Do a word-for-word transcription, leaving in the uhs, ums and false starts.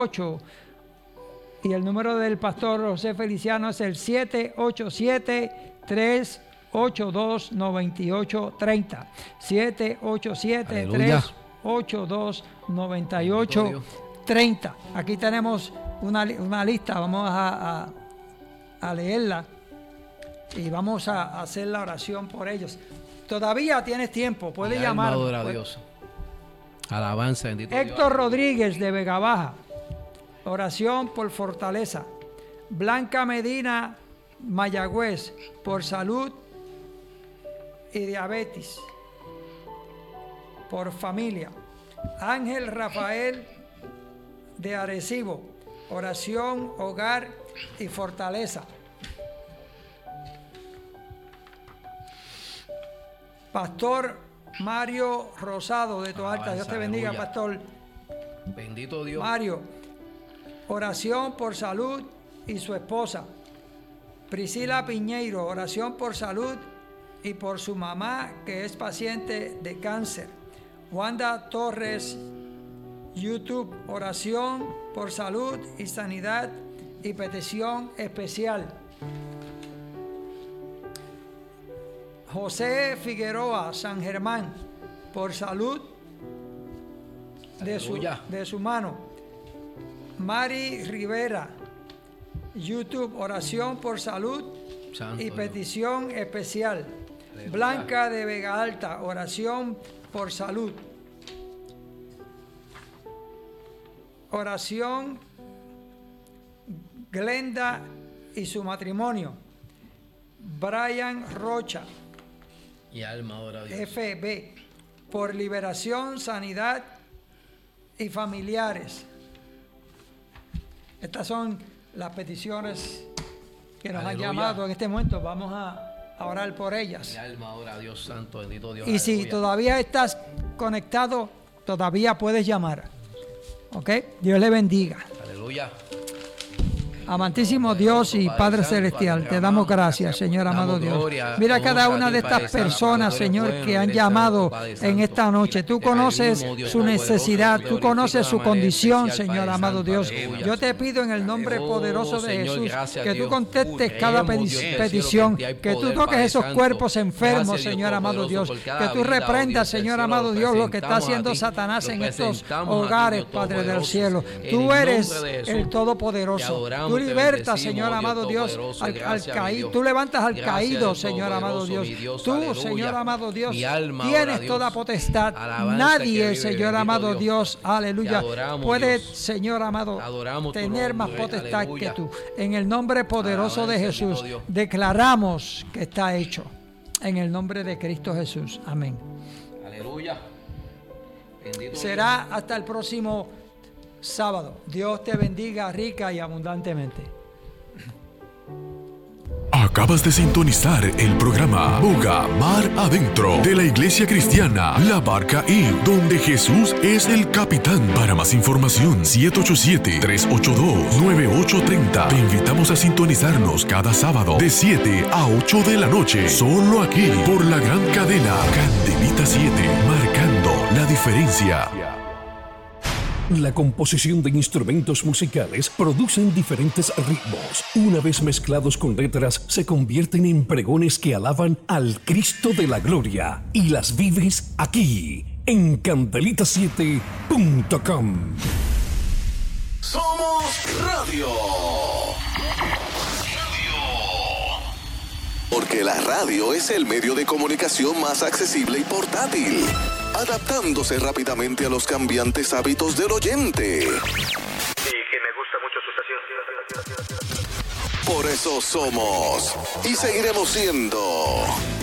ocho. Y el número del pastor José Feliciano es el siete ocho siete, tres ocho dos, nueve ocho tres cero. siete ocho siete, tres ocho dos, nueve ocho tres cero. Aquí tenemos una, una lista, vamos a, a, a leerla y vamos a, a hacer la oración por ellos. Todavía tienes tiempo, puedes llamar. A Dios. Alabanza, bendito Héctor Dios. Rodríguez de Vega Baja, oración por fortaleza. Blanca Medina Mayagüez, por salud y diabetes, por familia. Ángel Rafael de Arecibo, oración, hogar y fortaleza. Pastor Mario Rosado de Toalta, Dios te bendiga, aleluya. Pastor. Bendito Dios. Mario, oración por salud y su esposa. Priscila Piñeiro, oración por salud y por su mamá que es paciente de cáncer. Wanda Torres, YouTube, oración por salud y sanidad y petición especial. José Figueroa, San Germán, por salud de su, de su mano. Mari Rivera, YouTube, oración por salud Santo y petición Dios. Especial. Aleluya. Blanca de Vega Alta, oración por salud. Oración Glenda y su matrimonio. Brian Rocha, y alma adora a Dios. F B, por liberación, sanidad y familiares. Estas son las peticiones que nos aleluya. Han llamado en este momento. Vamos a, a orar por ellas. Mi alma adora a Dios santo, bendito Dios. Y aleluya. Si todavía estás conectado, todavía puedes llamar. ¿Ok? Dios le bendiga. Aleluya. Amantísimo Dios y Padre Celestial, te damos gracias, Señor amado Dios. Mira cada una de estas personas, Señor, que han llamado en esta noche. Tú conoces su necesidad, tú conoces su condición, Señor amado Dios. Yo te pido en el nombre poderoso de Jesús que tú contestes cada petición, que tú toques esos cuerpos enfermos, Señor amado Dios. Que tú reprendas, Señor amado Dios, lo que está haciendo Satanás en estos hogares, Padre del cielo. Tú eres el Todopoderoso. Tú libertas, Señor amado Dios, al, al caído. Tú levantas al caído, Señor amado Dios. Tú, Señor amado Dios, tienes toda potestad. Nadie, Señor amado Dios, aleluya, puede, Señor amado, tener más potestad que tú. En el nombre poderoso de Jesús, declaramos que está hecho. En el nombre de Cristo Jesús. Amén. Aleluya. Será hasta el próximo sábado. Dios te bendiga rica y abundantemente. Acabas de sintonizar el programa Boga Mar Adentro de la Iglesia Cristiana La Barca I, donde Jesús es el capitán. Para más información, siete ocho siete, tres ocho dos, nueve ocho tres cero. Te invitamos a sintonizarnos cada sábado de siete a ocho de la noche, solo aquí por la gran cadena Candelita siete, marcando la diferencia. La composición de instrumentos musicales producen diferentes ritmos. Una vez mezclados con letras, se convierten en pregones que alaban al Cristo de la Gloria. Y las vives aquí, en candelita siete punto com. Somos Radio. Porque la radio es el medio de comunicación más accesible y portátil, adaptándose rápidamente a los cambiantes hábitos del oyente. Y que me gusta mucho su estación. Por eso somos y seguiremos siendo